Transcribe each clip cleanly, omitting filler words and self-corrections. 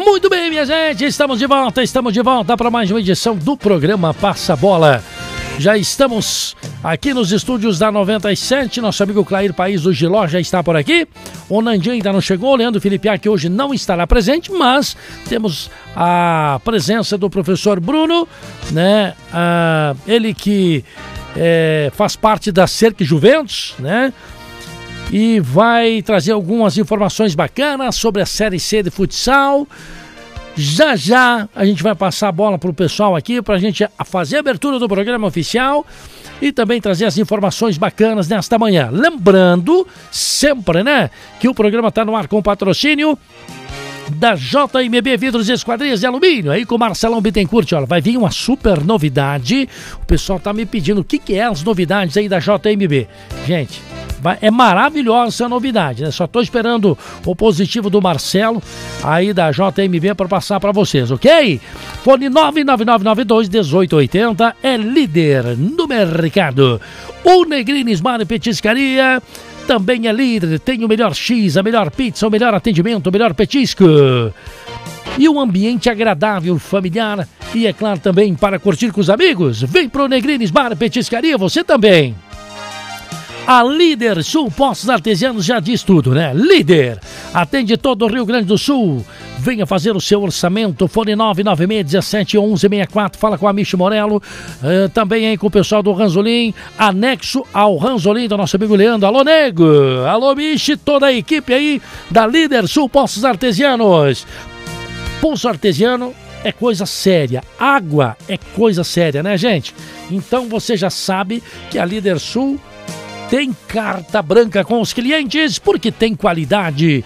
Muito bem, minha gente, estamos de volta para mais uma edição do programa Passa Bola. Já estamos aqui nos estúdios da 97, nosso amigo Clair País do Giló já está por aqui. O Nandinho ainda não chegou, o Leandro Felipe que hoje não estará presente, mas temos a presença do professor Bruno, né? Ele que faz parte da Cerque Juventus, né? E vai trazer algumas informações bacanas sobre a Série C de futsal. Já a gente vai passar a bola para o pessoal aqui para a gente fazer a abertura do programa oficial e também trazer as informações bacanas nesta manhã. Lembrando sempre, né, que o programa está no ar com patrocínio da JMB Vidros e Esquadrias de Alumínio, aí com o Marcelão Bittencourt. Olha, vai vir uma super novidade. O pessoal tá me pedindo o que é as novidades aí da JMB. Gente, é maravilhosa essa novidade, né? Só tô esperando o positivo do Marcelo aí da JMB para passar para vocês, ok? Fone 99992-1880 é líder no mercado. O Negrini Smart Petiscaria também é líder, tem o melhor X, a melhor pizza, o melhor atendimento, o melhor petisco. E um ambiente agradável, familiar e, é claro, também para curtir com os amigos. Vem pro Negrini Bar Petiscaria, você também. A Líder Sul Postos Artesianos já diz tudo, né? Líder, atende todo o Rio Grande do Sul. Venha fazer o seu orçamento, fone 996-171164, fala com a Michi Morello, também aí com o pessoal do Ranzolim, anexo ao Ranzolim do nosso amigo Leandro. Alô, nego! Alô, Michi, toda a equipe aí da Líder Sul Postos Artesianos. Poço artesiano é coisa séria, água é coisa séria, né, gente? Então você já sabe que a Líder Sul tem carta branca com os clientes porque tem qualidade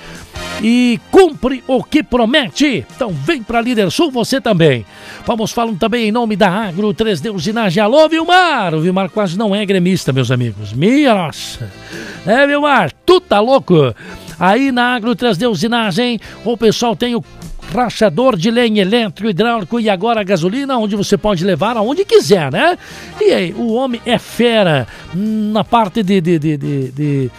e cumpre o que promete. Então vem pra Líder Sul você também. Vamos falando também em nome da Agro 3D Usinagem. Alô, Vilmar! O Vilmar quase não é gremista, meus amigos. Minha nossa! É, Vilmar, tu tá louco? Aí na Agro 3D Usinagem o pessoal tem o rachador de lenha elétrico, hidráulico e agora a gasolina, onde você pode levar aonde quiser, né? E aí, o homem é fera na parte de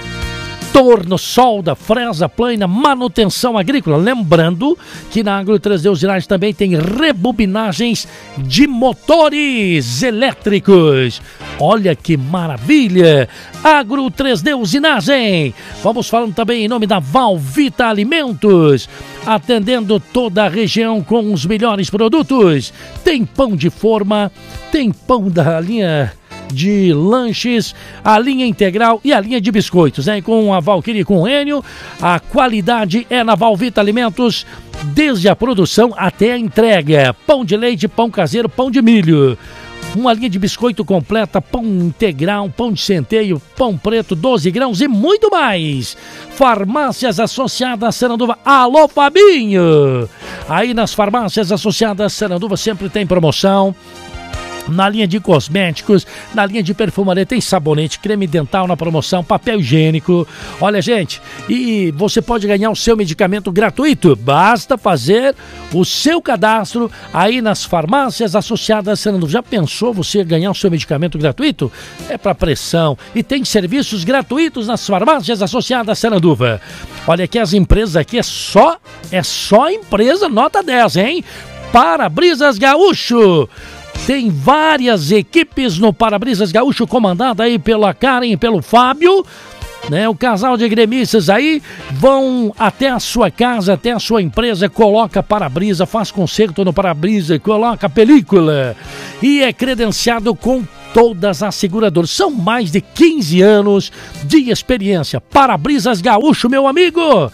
torno, solda, fresa, plana, manutenção agrícola. Lembrando que na Agro 3D Usinagem também tem rebobinagens de motores elétricos. Olha que maravilha! Agro 3D Usinagem. Vamos falando também em nome da Valvita Alimentos, atendendo toda a região com os melhores produtos. Tem pão de forma, tem pão da linha de lanches, a linha integral e a linha de biscoitos, né? Com a Valkyrie e com o Enio, a qualidade é na Valvita Alimentos, desde a produção até a entrega. Pão de leite, pão caseiro, pão de milho. Uma linha de biscoito completa, pão integral, pão de centeio, pão preto, 12 grãos e muito mais. Farmácias Associadas Saranduva. Alô, Fabinho! Aí nas Farmácias Associadas Saranduva sempre tem promoção. Na linha de cosméticos, na linha de perfumaria, tem sabonete, creme dental na promoção, papel higiênico. Olha, gente, e você pode ganhar o seu medicamento gratuito. Basta fazer o seu cadastro aí nas Farmácias Associadas Saranduva. Já pensou você ganhar o seu medicamento gratuito? É para pressão. E tem serviços gratuitos nas Farmácias Associadas Saranduva. Olha aqui, as empresas aqui é só empresa nota 10, hein? Para-brisas Gaúcho. Tem várias equipes no Para-Brisas Gaúcho, comandada aí pela Karen e pelo Fábio, né? O casal de gremistas aí vão até a sua casa, até a sua empresa, coloca para-brisa, faz conserto no para-brisa, coloca película e é credenciado com todas as seguradoras. São mais de 15 anos de experiência. Para-Brisas Gaúcho, meu amigo!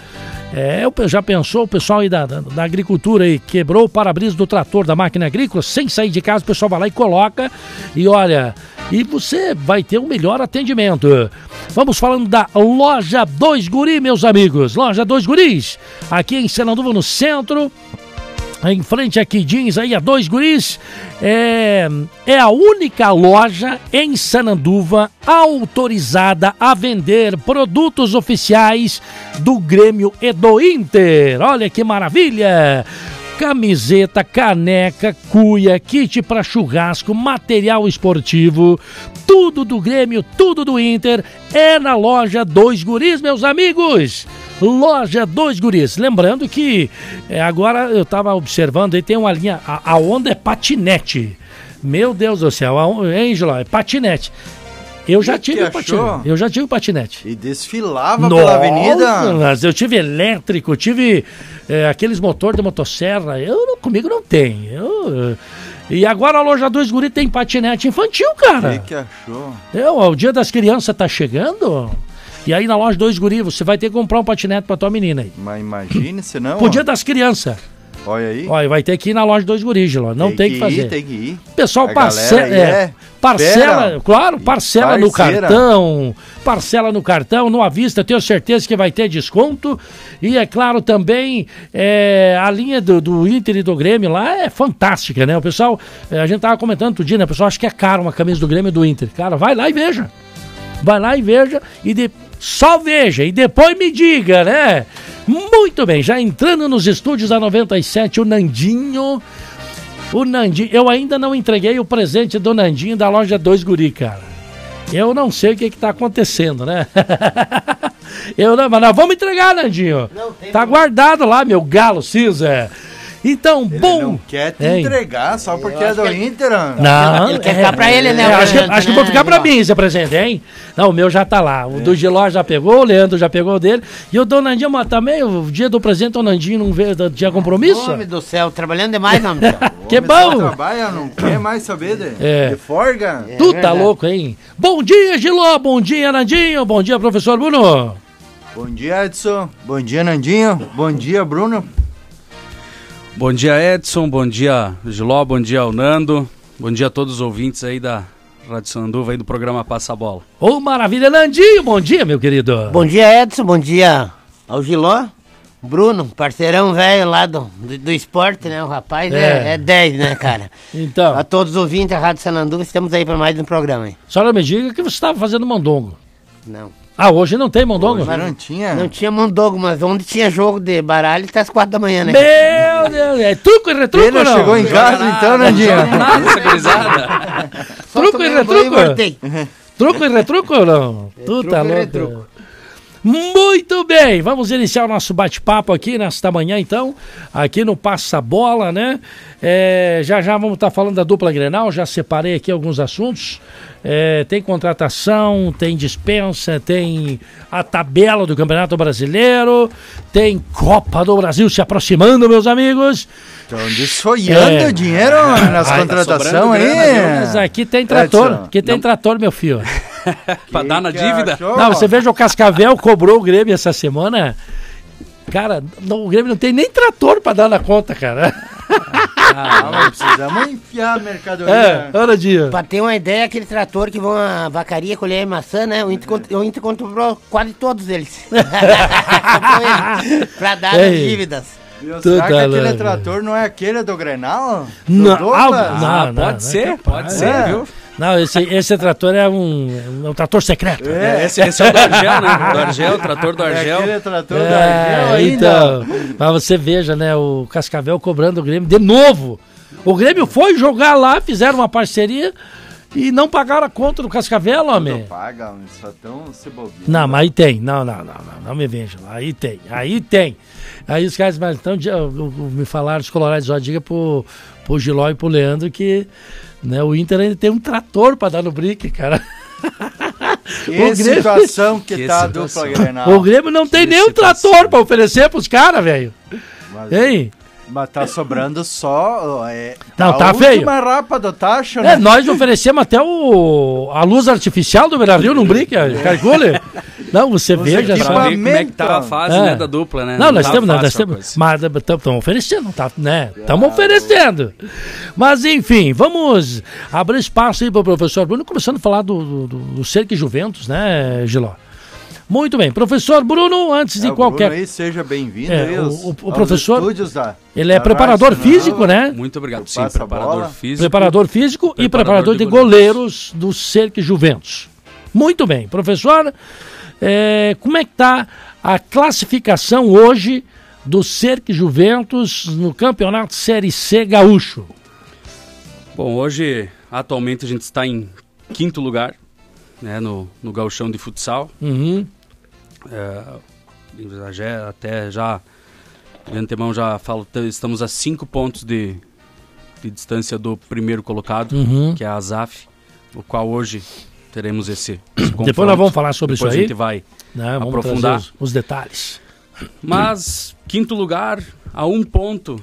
Já pensou o pessoal aí da agricultura aí, quebrou o para-brisa do trator, da máquina agrícola, sem sair de casa, o pessoal vai lá e coloca, e olha, e você vai ter um melhor atendimento. Vamos falando da Loja 2 Guri, meus amigos, Loja 2 Guris, aqui em Sananduva, no centro, em frente a Quidins, aí a 2 Guris, é a única loja em Sananduva autorizada a vender produtos oficiais do Grêmio e do Inter. Olha que maravilha! Camiseta, caneca, cuia, kit para churrasco, material esportivo, tudo do Grêmio, tudo do Inter, é na Loja 2 Guris, meus amigos. Loja 2 Guris. Lembrando que agora eu estava observando, aí tem uma linha, a onda é patinete. Meu Deus do céu, Ângelo, é patinete. Eu já tive patinete. E desfilava pela avenida? Mas eu tive elétrico, tive aqueles motor de motosserra. Comigo não tem. E agora a Loja 2 Guri tem patinete infantil, cara. O que achou? O Dia das Crianças tá chegando. E aí na Loja 2 Guri você vai ter que comprar um patinete pra tua menina aí. Mas imagine se não. Pro Dia das Crianças. Olha aí. Olha, vai ter que ir na Loja 2 Guri, Giló. Não tem que fazer. Tem que ir. Pessoal, parcela no cartão. Parcela no cartão, no à vista, tenho certeza que vai ter desconto. E é claro também, a linha do Inter e do Grêmio lá é fantástica, né? O pessoal, a gente tava comentando outro dia, né? O pessoal acha que é caro uma camisa do Grêmio e do Inter. Cara, vai lá e veja. Vai lá e veja só veja e depois me diga, né? Muito bem, já entrando nos estúdios da 97, o Nandinho, eu ainda não entreguei o presente do Nandinho da Loja 2 Guri, cara. Eu não sei o que tá acontecendo, né? Mas nós vamos entregar, Nandinho. Tá guardado lá, meu galo cinza. Então, ele bom... não quer te entregar só porque é do Inter. Não, ele quer ficar pra ele, né? Acho que vou ficar pra mim esse presente, hein? Não, o meu já tá lá. O do Giló já pegou, o Leandro já pegou o dele. E o do Nandinho, mas também, o dia do presente, o Nandinho não veio, tinha compromisso? Homem do céu, trabalhando demais, não, meu. Que bom! Trabalha, não quer mais saber de forga. Tu tá louco, hein? Bom dia, Giló, bom dia, Nandinho, bom dia, professor Bruno. Bom dia, Edson, bom dia, Nandinho, bom dia, Bruno. Bom dia, Edson, bom dia, Giló, bom dia ao Nando, bom dia a todos os ouvintes aí da Rádio Sananduva aí do programa Passa a Bola. Ô, maravilha, Nandinho, bom dia, meu querido. Bom dia, Edson, bom dia ao Giló, Bruno, parceirão velho lá do esporte, né, o rapaz é 10, né, cara. Então. A todos os ouvintes da Rádio Sananduva, estamos aí para mais um programa aí. Só me diga que você estava fazendo mondongo. Não. Ah, hoje não tem mondongo? Hoje não tinha. Não tinha mondongo, mas onde tinha jogo de baralho até as 4 da manhã, né? Meu Deus, é truco e retruco, ele não? Chegou em casa então, Nandinho? Truco e retruco? Truco e retruco ou não? Tu tá louco. Muito bem, vamos iniciar o nosso bate-papo aqui nesta manhã, então, aqui no Passa Bola, né? Já vamos estar falando da dupla Grenal, já separei aqui alguns assuntos. Tem contratação, tem dispensa, tem a tabela do Campeonato Brasileiro, tem Copa do Brasil se aproximando, meus amigos. Estão desfolhando dinheiro nas contratações aí. Mas aqui tem trator, trator, meu filho. Pra dar na dívida? Não, você veja, o Cascavel cobrou o Grêmio essa semana. Cara, o Grêmio não tem nem trator pra dar na conta, cara. Mas precisamos enfiar a mercadoria. Hora dia. Pra ter uma ideia, aquele trator que vão à vacaria colher maçã, né? O Inter comprou quase todos eles. Pra dar as dívidas. Será que aquele trator não é aquele do Grenal? Não, pode ser, viu? Não, esse trator é um trator secreto. Esse é o do Argel, né? Do Argel, o trator do Argel. Aquele trator do Argel ainda. Então, mas você veja, né, o Cascavel cobrando o Grêmio de novo. O Grêmio foi jogar lá, fizeram uma parceria e não pagaram a conta do Cascavel, homem. Não paga, só tão cebolinha. Não, mas aí tem. Não me veja. Aí tem. Aí os caras, mas então, me falaram, os colorados, ó, diga pro Giló e pro Leandro que, né, o Inter ainda tem um trator pra dar no brick, cara. Que situação que tá a dupla Grenal. O Grêmio não tem nem um trator pra oferecer pros caras, velho. Hein? Mas tá sobrando só. Não, tá feio. A última rapa do tacho, né? Nós oferecemos até a luz artificial do Beira-Rio num brick, calcule. Não, você veja só. Pra ver como é que tá a fase, né, da dupla, né? Não, nós temos, mas estamos oferecendo, tá, né? Estamos oferecendo. Mas, enfim, vamos abrir espaço aí para o professor Bruno, começando a falar do Cerque Juventus, né, Giló? Muito bem, professor Bruno, antes de qualquer... Bruno aí, seja bem-vindo. O professor, ele é da preparador físico, né? Muito obrigado. Sim, preparador físico. Preparador físico e preparador de goleiros do Cerque Juventus. Muito bem, professor, como é que está a classificação hoje do Cerque Juventus no Campeonato Série C Gaúcho? Bom, hoje, atualmente, a gente está em 5º lugar, né, no gauchão de futsal. Até já, de antemão, já falo, estamos a 5 pontos de distância do primeiro colocado, que é a ASAF, o qual hoje teremos esse confronto. Depois nós vamos falar sobre Depois isso aí. A gente vai vamos aprofundar os detalhes. Mas, quinto lugar, a 1 ponto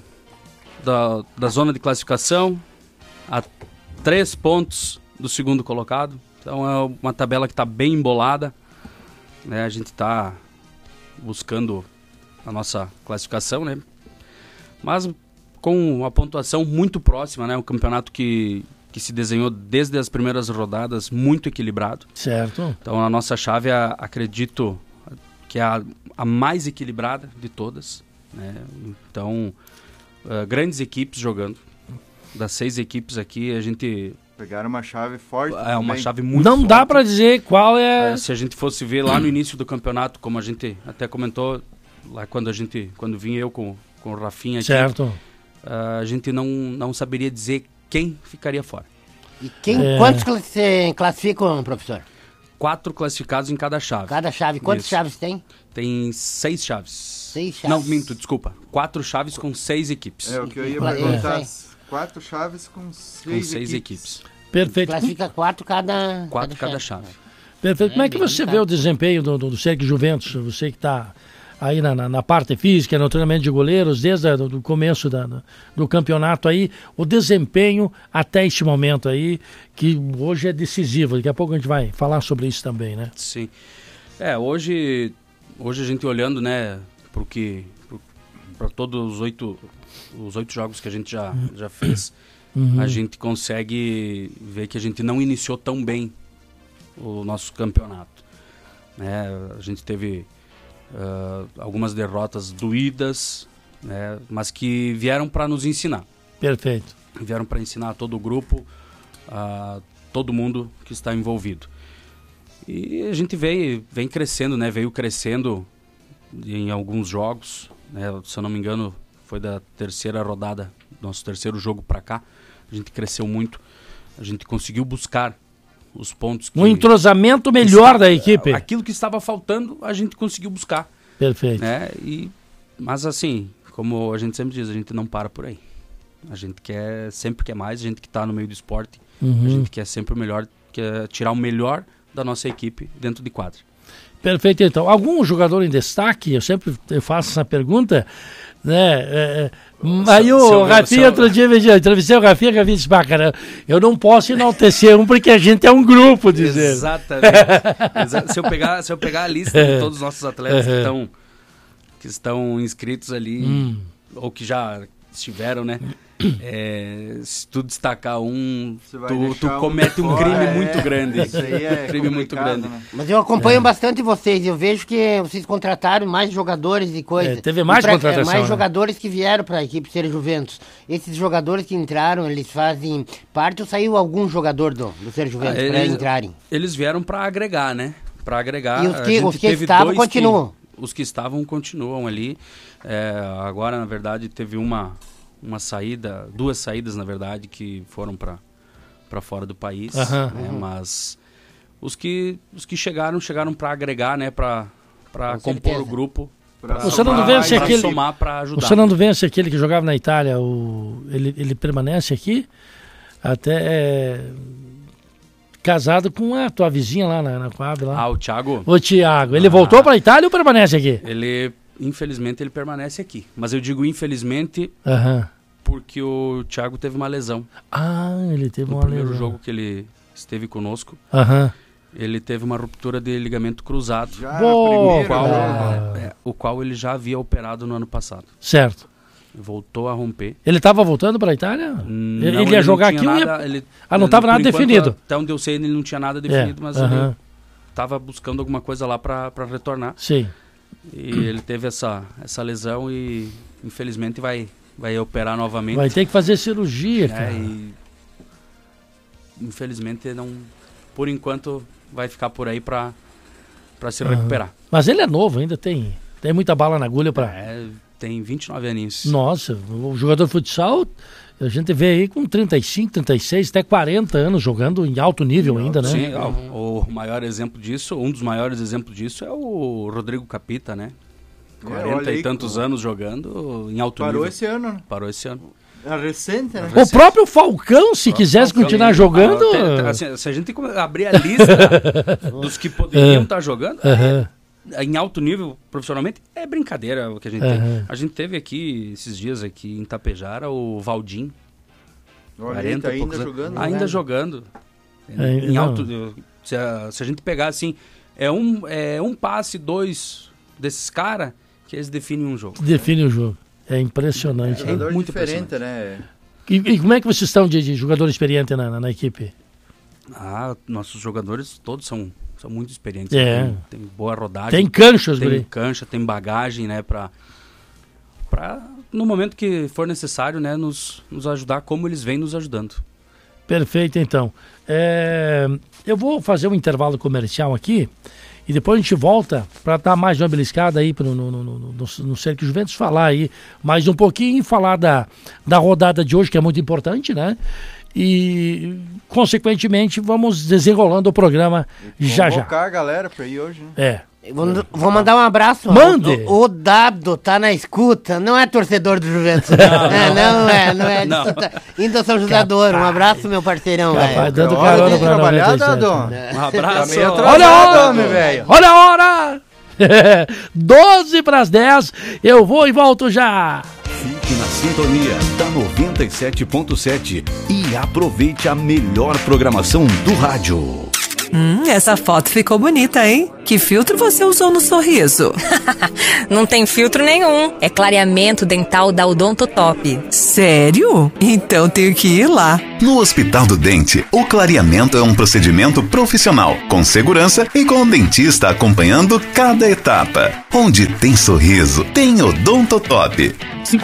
da zona de classificação, a 3 pontos do segundo colocado. Então é uma tabela que está bem embolada, né? A gente está buscando a nossa classificação, né? Mas com uma pontuação muito próxima, né? Um campeonato que se desenhou desde as primeiras rodadas muito equilibrado. Certo. Então a nossa chave, acredito que é a mais equilibrada de todas, né? Então, grandes equipes jogando. Das 6 equipes aqui, a gente... Pegaram uma chave forte. É uma chave muito Não forte. dá para dizer qual é... Se a gente fosse ver lá no início do campeonato, como a gente até comentou, lá quando vim eu com o Rafinha aqui, certo. A gente não saberia dizer quem ficaria fora. E quantos classificam, professor? 4 classificados em cada chave. Cada chave. Quantas chaves tem? Tem 6 chaves. 6 chaves. Não, minto, desculpa. 4 chaves com 6 equipes. É o que eu ia perguntar. 4 chaves com 6 equipes. Perfeito. Classifica 4 cada chave. Perfeito. Como é que você vê o desempenho do Cercle Juventus? Você que está aí na parte física, no treinamento de goleiros, desde o começo do campeonato aí, o desempenho até este momento aí, que hoje é decisivo. Daqui a pouco a gente vai falar sobre isso também, né? Sim. Hoje a gente olhando, né, para todos os 8 jogos que a gente já fez, a gente consegue ver que a gente não iniciou tão bem o nosso campeonato, né? A gente teve algumas derrotas doídas, né, mas que vieram para nos ensinar. Perfeito. Vieram para ensinar a todo o grupo, a todo mundo que está envolvido. E a gente vem crescendo, né? Veio crescendo em alguns jogos, né? Se eu não me engano, foi da 3ª rodada, nosso 3º jogo para cá. A gente cresceu muito, a gente conseguiu buscar os pontos. Um entrosamento melhor da equipe. Aquilo que estava faltando, a gente conseguiu buscar. Perfeito. Né? Mas assim, como a gente sempre diz, a gente não para por aí. A gente sempre quer mais, a gente que está no meio do esporte, a gente quer sempre o melhor, quer tirar o melhor da nossa equipe dentro de quadra. Perfeito, então. Algum jogador em destaque? Eu sempre faço essa pergunta, né? Aí o Rafinha, outro dia, eu entrevistei o Rafinha disse, cara, eu não posso enaltecer porque a gente é um grupo, dizer. Exatamente. Se eu pegar a lista de todos os nossos atletas que estão inscritos ali, ou que já estiveram, né? Se tu destacar tu comete um crime muito grande. Isso aí é crime muito grande. Né? Mas eu acompanho bastante vocês. Eu vejo que vocês contrataram mais jogadores e coisas. Teve mais contratação. Mais jogadores que vieram para a equipe Cercle Juventus. Esses jogadores que entraram, eles fazem parte ou saiu algum jogador do Cercle Juventus para entrarem? Eles vieram para agregar, né? Para agregar. E os que estavam continuam? Os que estavam continuam ali. Agora, na verdade, teve uma saída, 2 saídas na verdade, que foram para fora do país, né? Mas os que chegaram para agregar, né? Para compor o grupo, o Fernando Vence é aquele, somar para ajudar. O Fernando Vence é aquele que jogava na Itália, ele permanece aqui até casado com a tua vizinha lá na Coab lá. O Thiago. O Thiago, ele voltou para a Itália ou permanece aqui? Infelizmente ele permanece aqui, mas eu digo infelizmente porque o Thiago teve uma lesão. Ele teve uma lesão. No primeiro jogo que ele esteve conosco, ele teve uma ruptura de ligamento cruzado, o qual ele já havia operado no ano passado. Certo. Voltou a romper. Ele estava voltando para a Itália? Não, ele ia jogar aqui? Não estava nada definido. Até onde eu sei ele não tinha nada definido, mas ele estava buscando alguma coisa lá para retornar. Sim. E ele teve essa lesão e infelizmente vai operar novamente. Vai ter que fazer cirurgia, cara. E infelizmente por enquanto vai ficar por aí para se recuperar. Mas ele é novo, ainda tem muita bala na agulha para... Tem 29 aninhos. Nossa, o jogador de futsal, a gente vê aí com 35, 36, até 40 anos jogando em alto nível ainda, né? Sim, o maior exemplo disso, um dos maiores exemplos disso é o Rodrigo Capita, né? 40 e tantos anos jogando em alto nível. Parou esse ano, né? Parou esse ano. É recente, né? O próprio Falcão, se quisesse continuar jogando... Se a gente abrir a lista dos que poderiam estar jogando, em alto nível, profissionalmente, é brincadeira o que a gente tem. A gente teve aqui, esses dias aqui em Tapejara, o Valdim. 40 ainda jogando. Em alto... Se a gente pegar assim, é um passe, 2 desses caras que eles definem um jogo. Definem o jogo. É impressionante. É muito diferente, né? E como é que vocês estão de jogador experiente na equipe? Nossos jogadores todos são muito experientes. Tem boa rodagem. Tem canchas, tem cancha, tem bagagem, né? Pra no momento que for necessário, né? Nos ajudar como eles vêm nos ajudando. Perfeito, então. Eu vou fazer um intervalo comercial aqui e depois a gente volta para dar mais uma beliscada aí no Cercle Juventus, falar aí mais um pouquinho, falar da rodada de hoje, que é muito importante, né? E, consequentemente, vamos desenrolando o programa já. Vamos convocar a galera para ir hoje, né? Vou mandar um abraço. Mande! O Dado tá na escuta, não é torcedor do Juventus. Não é. Não. Indo São José do Ouro. Um abraço, meu parceirão, velho. Dando carona pra trabalhar, Dado. Um abraço. Olha a hora, meu velho. Olha a hora. 12:10. Eu vou e volto já. Fique na sintonia da 97.7 e aproveite a melhor programação do rádio. Essa foto ficou bonita, hein? Que filtro você usou no sorriso? Não tem filtro nenhum. É clareamento dental da Odontotop. Sério? Então tenho que ir lá. No Hospital do Dente, o clareamento é um procedimento profissional, com segurança e com o dentista acompanhando cada etapa. Onde tem sorriso, tem Odontotop.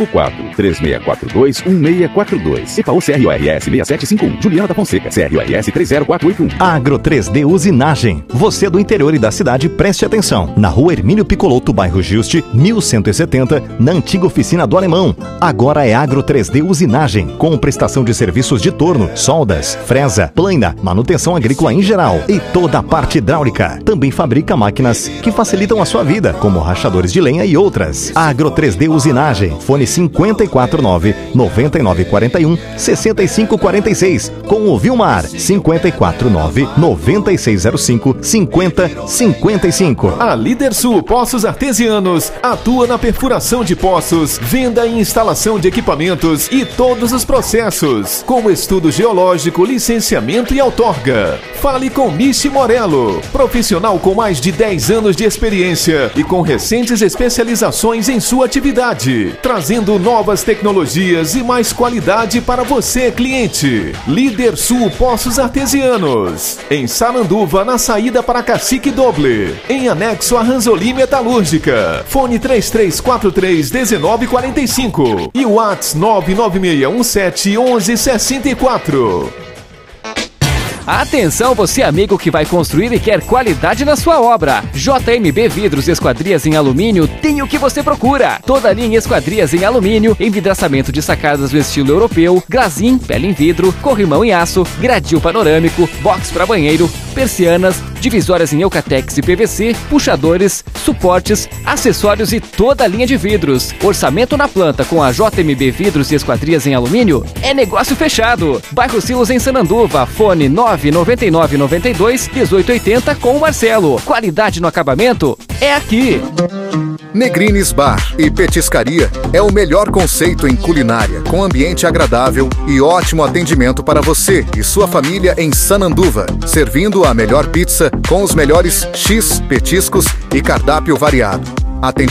54-3642-1642. EPAU CRORS 6751. Juliana da Fonseca. CRORS 30481. Agro 3D Usinagem. Você do interior e da cidade, preste atenção. Na rua Hermínio Picoloto, bairro Juste, 1170, na antiga oficina do Alemão. Agora é Agro 3D Usinagem, com prestação de serviços de torno, soldas, fresa, plana, manutenção agrícola em geral e toda a parte hidráulica. Também fabrica máquinas que facilitam a sua vida, como rachadores de lenha e outras. Agro 3D Usinagem. Fone 549-9941-6546. Com o Vilmar, 549-9605-5055. A Lídersul Poços Artesianos atua na perfuração de poços, venda e instalação de equipamentos e todos os processos, como estudo geológico, licenciamento e outorga. Fale com Michi Morello, profissional com mais de 10 anos de experiência e com recentes especializações em sua atividade, trazendo novas tecnologias e mais qualidade para você, cliente. Lídersul Poços Artesianos, em Sananduva, na saída para Cacique Doble, em anexo a Ranzoli Metalúrgica. Fone 3343-1945 e o WhatsApp 996171164. Atenção, você amigo que vai construir e quer qualidade na sua obra. JMB Vidros e Esquadrias em Alumínio tem o que você procura. Toda a linha esquadrias em alumínio, envidraçamento de sacadas no estilo europeu, glazim, pele em vidro, corrimão em aço, gradil panorâmico, box para banheiro, persianas, divisórias em Eucatex e PVC, puxadores, suportes, acessórios e toda a linha de vidros. Orçamento na planta com a JMB Vidros e Esquadrias em Alumínio é negócio fechado. Bairro Silos em Sananduva, fone 99992-1880 com o Marcelo. Qualidade no acabamento é aqui. Negrines Bar e Petiscaria é o melhor conceito em culinária, com ambiente agradável e ótimo atendimento para você e sua família em Sananduva, servindo a melhor pizza com os melhores X, petiscos e cardápio variado. Atendimento